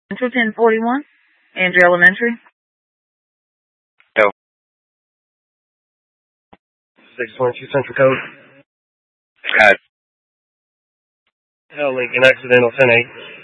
Central 1041, Andrew Elementary. No. 622 Central Code. Got it. Lincoln, accidental 10-8.